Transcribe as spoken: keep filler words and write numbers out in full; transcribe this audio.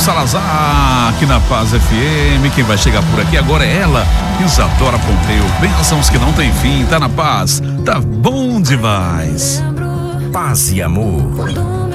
Salazar, aqui na Paz F M. Quem vai chegar por aqui agora é ela, Isadora Pompeu. Bênçãos que não tem fim, tá na paz, tá bom demais. Paz e amor.